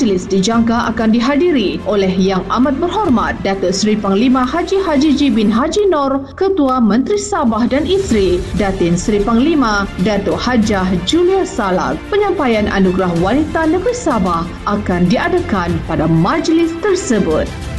majlis dijangka akan dihadiri oleh Yang Amat Berhormat Datuk Seri Panglima Haji Hajiji bin Haji Nur, Ketua Menteri Sabah dan Isteri Datin Seri Panglima Datuk Hajah Julia Salak. Penyampaian Anugerah Wanita Negeri Sabah akan diadakan pada majlis tersebut.